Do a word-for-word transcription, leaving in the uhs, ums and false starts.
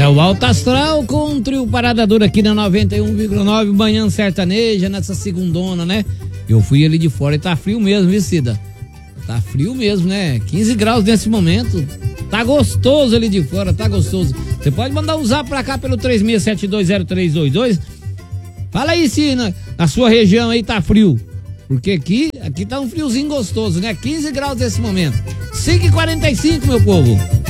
É o Alto Astral com o trio Parada Dura aqui na noventa e um vírgula nove, Manhã Sertaneja, nessa segundona, né? Eu fui ali de fora e tá frio mesmo, viu, Cida? Tá frio mesmo, né? quinze graus nesse momento. Tá gostoso ali de fora, tá gostoso. Você pode mandar um zap pra cá pelo três seis sete dois zero três dois dois. Fala aí se na, na sua região aí tá frio. Porque aqui, aqui tá um friozinho gostoso, né? quinze graus nesse momento. cinco e quarenta e cinco, meu povo.